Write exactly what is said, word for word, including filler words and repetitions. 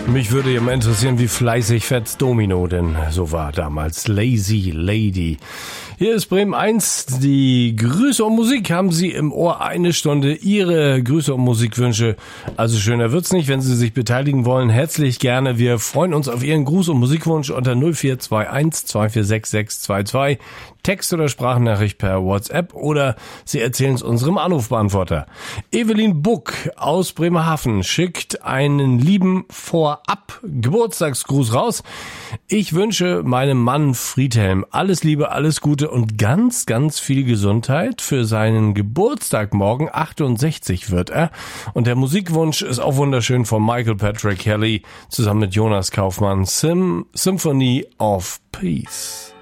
Mich würde ja mal interessieren, wie fleißig Fats Domino denn so war damals. Lazy Lady. Hier ist Bremen eins. Die Grüße und Musik haben Sie im Ohr. Eine Stunde Ihre Grüße und Musikwünsche. Also schöner wird's nicht, wenn Sie sich beteiligen wollen. Herzlich gerne. Wir freuen uns auf Ihren Gruß und Musikwunsch unter null vier zwei eins zwei vier sechs sechs zwei zwei. Text- oder Sprachnachricht per WhatsApp oder Sie erzählen es unserem Anrufbeantworter. Evelyn Buck aus Bremerhaven schickt einen lieben Vorab Geburtstagsgruß raus. Ich wünsche meinem Mann Friedhelm alles Liebe, alles Gute und ganz, ganz viel Gesundheit für seinen Geburtstag morgen. achtundsechzig wird er. Und der Musikwunsch ist auch wunderschön von Michael Patrick Kelly zusammen mit Jonas Kaufmann. Sim- Symphony of Peace.